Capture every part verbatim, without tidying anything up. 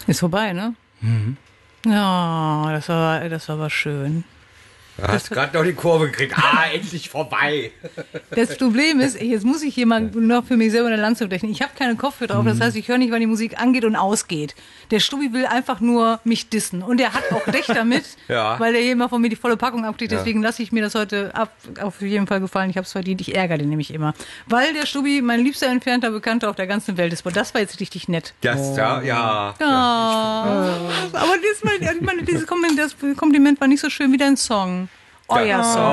Ist vorbei, ne? Mhm. Ja, das war, das war aber schön. Du hast gerade noch die Kurve gekriegt. Ah, endlich vorbei. Das Problem ist, jetzt muss ich hier mal noch für mich selber eine Lanze brechen. Ich habe keine Kopfhörer drauf, das heißt, ich höre nicht, wann die Musik angeht und ausgeht. Der Stubi will einfach nur mich dissen. Und er hat auch recht damit, Ja. weil er hier immer von mir die volle Packung abkriegt. Ja. Deswegen lasse ich mir das heute ab, auf jeden Fall gefallen. Ich habe es verdient. Ich ärgere den nämlich immer. Weil der Stubi mein liebster entfernter Bekannter auf der ganzen Welt ist. Und das war jetzt richtig nett. Das da, ja. Ja. Aber diesmal, ich meine, dieses Kompliment, das Kompliment war nicht so schön wie dein Song. Euer Song.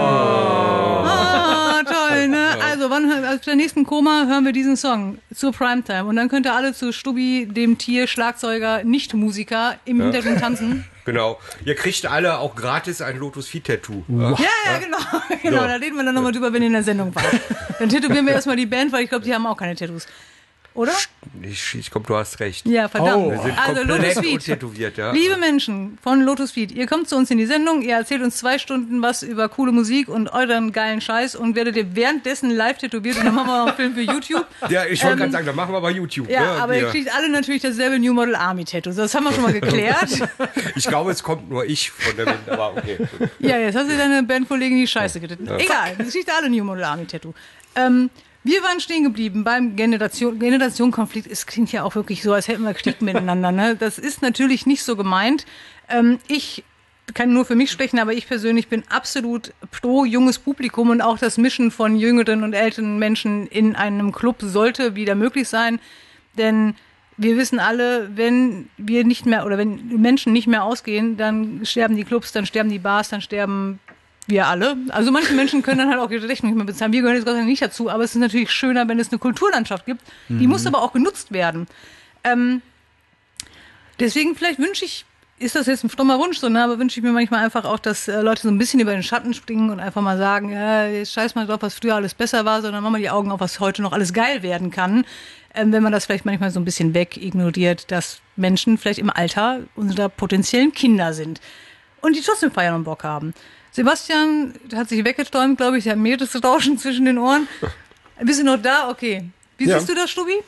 Ah, toll, ne? Also, wann, also der nächsten Koma hören wir diesen Song zur Primetime. Und dann könnt ihr alle zu Stubi, dem Tier, Schlagzeuger, Nicht-Musiker im Hintergrund tanzen. Genau. Ihr kriegt alle auch gratis ein Lotus Feet Tattoo. Ja, ja, genau. genau. Da reden wir dann nochmal drüber, wenn ihr in der Sendung wart. Dann tätowieren wir erstmal die Band, weil ich glaube, die haben auch keine Tattoos. Oder? Ich, ich glaube, du hast recht. Ja, verdammt. Wir sind Also komplett Lotus Feet. untätowiert, ja. Liebe Menschen von Lotus Feet, ihr kommt zu uns in die Sendung, ihr erzählt uns zwei Stunden was über coole Musik und euren geilen Scheiß und werdet ihr währenddessen live tätowiert und dann machen wir auch einen Film für YouTube. Ja, ich wollte Ähm, gerade sagen, dann machen wir bei YouTube. Ja, ne? aber Wir- ihr kriegt alle natürlich dasselbe New Model Army Tattoo. Das haben wir schon mal geklärt. Ich glaube, es kommt nur ich von der Wind, aber okay. Ja, jetzt hast du deine Bandkollegin die Scheiße geritten. Egal, das kriegt alle New Model Army Tattoo. Ähm, Wir waren stehen geblieben beim Generation, Generationenkonflikt. Es klingt ja auch wirklich so, als hätten wir Krieg miteinander. Ne? Das ist natürlich nicht so gemeint. Ähm, ich kann nur für mich sprechen, aber ich persönlich bin absolut pro junges Publikum und auch das Mischen von jüngeren und älteren Menschen in einem Club sollte wieder möglich sein. Denn wir wissen alle, wenn wir nicht mehr oder wenn Menschen nicht mehr ausgehen, dann sterben die Clubs, dann sterben die Bars, dann sterben wir alle. Also manche Menschen können dann halt auch ihre Rechnung nicht mehr bezahlen. Wir gehören jetzt Gott sei Dank nicht dazu, aber es ist natürlich schöner, wenn es eine Kulturlandschaft gibt. Die muss aber auch genutzt werden. Ähm, deswegen vielleicht wünsche ich, ist das jetzt ein frommer Wunsch, so, ne? Aber wünsche ich mir manchmal einfach auch, dass äh, Leute so ein bisschen über den Schatten springen und einfach mal sagen, ja, jetzt scheiß mal drauf, was früher alles besser war, sondern machen wir die Augen auf, was heute noch alles geil werden kann. Ähm, wenn man das vielleicht manchmal so ein bisschen weg ignoriert, dass Menschen vielleicht im Alter unserer potenziellen Kinder sind und die trotzdem feiern und Bock haben. Sebastian hat sich weggeträumt, glaube ich. Er hat mehrtes Rauschen zwischen den Ohren. Bist du noch da? Okay. Wie Ja. siehst du das, Stubi?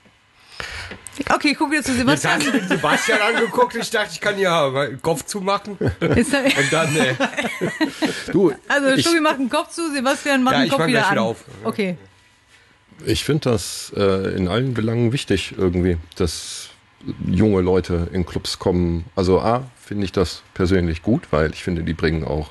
Okay, guck wieder zu Jetzt Sebastian. hast du den Sebastian angeguckt. Ich dachte, ich kann ja mal den Kopf zumachen. Ist er- Und dann, äh, Du, Also ich, Stubi macht den Kopf zu, Sebastian macht Ja, den ich Kopf mach wieder gleich an. wieder auf. Okay. ich finde das äh, in allen Belangen wichtig irgendwie, dass junge Leute in Clubs kommen. Also A, finde ich das persönlich gut, weil ich finde, die bringen auch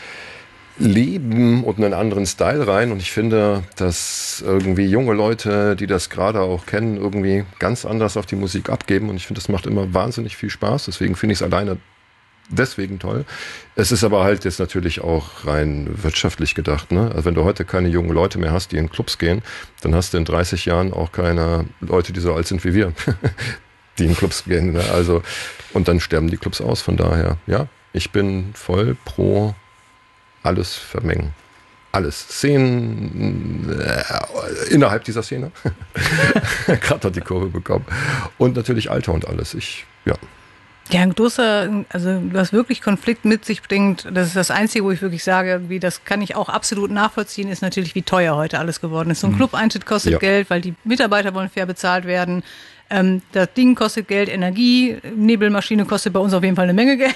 Leben und einen anderen Style rein. Und ich finde, dass irgendwie junge Leute, die das gerade auch kennen, irgendwie ganz anders auf die Musik abgeben. Und ich finde, das macht immer wahnsinnig viel Spaß. Deswegen finde ich es alleine deswegen toll. Es ist aber halt jetzt natürlich auch rein wirtschaftlich gedacht. Ne? Also wenn du heute keine jungen Leute mehr hast, die in Clubs gehen, dann hast du in dreißig Jahren auch keine Leute, die so alt sind wie wir, die in Clubs gehen. Ne? Also, und dann sterben die Clubs aus. Von daher, ja, ich bin voll pro alles vermengen. Alles. Szenen äh, innerhalb dieser Szene. Gerade hat die Kurve bekommen. Und natürlich Alter und alles. Ich, ja. Ja, ein großer, also was wirklich Konflikt mit sich bringt, das ist das Einzige, wo ich wirklich sage, irgendwie, das kann ich auch absolut nachvollziehen, ist natürlich, wie teuer heute alles geworden ist. So ein Club-Eintritt kostet Ja. Geld, weil die Mitarbeiter wollen fair bezahlt werden. Ähm, das Ding kostet Geld, Energie, Nebelmaschine kostet bei uns auf jeden Fall eine Menge Geld.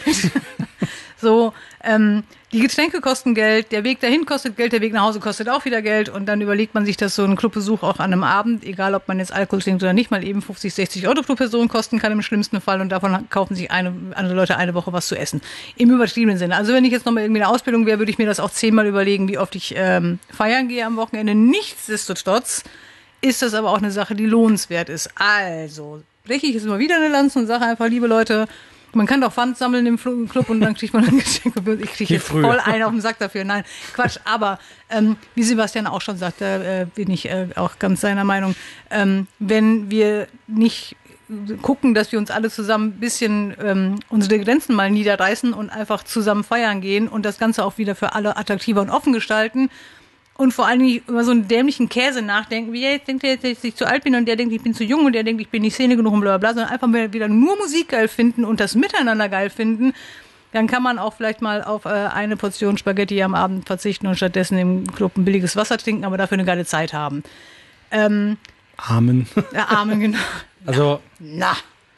So, ähm, die Getränke kosten Geld, der Weg dahin kostet Geld, der Weg nach Hause kostet auch wieder Geld und dann überlegt man sich, dass so ein Clubbesuch auch an einem Abend, egal ob man jetzt Alkohol trinkt oder nicht, mal eben fünfzig, sechzig Euro pro Person kosten kann im schlimmsten Fall und davon kaufen sich eine, andere Leute eine Woche was zu essen. Im übertriebenen Sinne. Also wenn ich jetzt nochmal irgendwie eine Ausbildung wäre, würde ich mir das auch zehnmal überlegen, wie oft ich ähm, feiern gehe am Wochenende. Nichtsdestotrotz ist das aber auch eine Sache, die lohnenswert ist. Also breche ich jetzt mal wieder eine Lanze und sage einfach, liebe Leute, man kann doch Pfand sammeln im Fl- Club und dann kriegt man ein Geschenk. Ich kriege jetzt früher. voll einen auf den Sack dafür. Nein, Quatsch. Aber ähm, wie Sebastian auch schon sagt, da äh, bin ich äh, auch ganz seiner Meinung, ähm, wenn wir nicht gucken, dass wir uns alle zusammen ein bisschen ähm, unsere Grenzen mal niederreißen und einfach zusammen feiern gehen und das Ganze auch wieder für alle attraktiver und offen gestalten, und vor allen Dingen über so einen dämlichen Käse nachdenken, wie, ja, jetzt denkt der jetzt, dass ich zu alt bin und der denkt, ich bin zu jung und der denkt, ich bin nicht Szene genug und bla bla bla, sondern einfach mal wieder nur Musik geil finden und das Miteinander geil finden, dann kann man auch vielleicht mal auf äh, eine Portion Spaghetti am Abend verzichten und stattdessen im Club ein billiges Wasser trinken, aber dafür eine geile Zeit haben. Ähm, Amen. ja, Amen, genau. Also, Na, hm?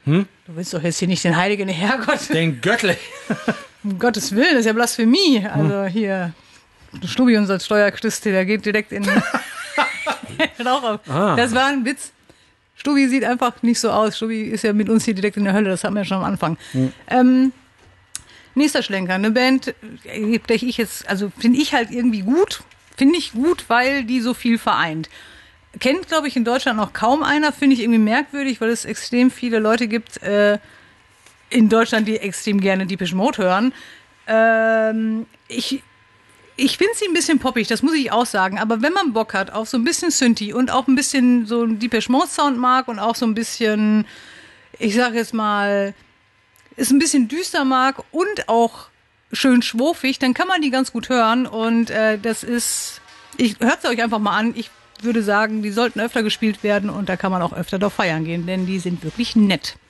Du willst doch jetzt hier nicht den heiligen Herrgott. Den Göttlich. Um Gottes Willen, das ist ja Blasphemie. Also hier, Stubi, unser Steuerchrist, der geht direkt in den Rauch auf. Ah. Das war ein Witz. Stubi sieht einfach nicht so aus. Stubi ist ja mit uns hier direkt in der Hölle, das hatten wir ja schon am Anfang. Hm. Ähm, nächster Schlenker, eine Band, die ich jetzt, also finde ich halt irgendwie gut. Finde ich gut, weil die so viel vereint. Kennt, glaube ich, in Deutschland noch kaum einer. Finde ich irgendwie merkwürdig, weil es extrem viele Leute gibt äh, in Deutschland, die extrem gerne Depeche Mode hören. Ähm, ich ich finde sie ein bisschen poppig, das muss ich auch sagen. Aber wenn man Bock hat auf so ein bisschen Synthi und auch ein bisschen so einen Depeche Mode Sound mag und auch so ein bisschen, ich sage jetzt mal, ist ein bisschen düster mag und auch schön schwurfig, dann kann man die ganz gut hören. Und äh, das ist, ich hört es euch einfach mal an. Ich würde sagen, die sollten öfter gespielt werden und da kann man auch öfter doch feiern gehen, denn die sind wirklich nett.